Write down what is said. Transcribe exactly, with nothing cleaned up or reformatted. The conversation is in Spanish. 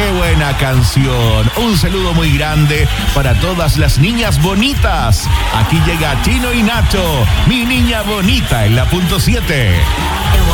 qué buena canción. Un saludo muy grande para todas las niñas bonitas. Aquí llega Chino y Nacho, mi niña bonita en la punto siete.